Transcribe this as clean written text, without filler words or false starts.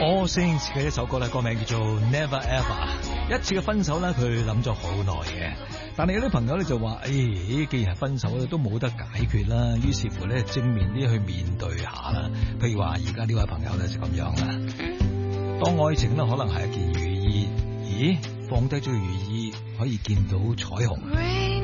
All Saints 嘅一首歌咧，歌名叫做 Never Ever。一次嘅分手咧，佢諗咗好耐嘅。但係有啲朋友咧就話，既然係分手咧，都冇得解決啦。於是乎咧，正面啲去面對下啦。譬如話，而家呢位朋友咧就咁樣啦。當愛情咧可能係一件雨衣，咦？放低咗個雨衣，可以見到彩虹。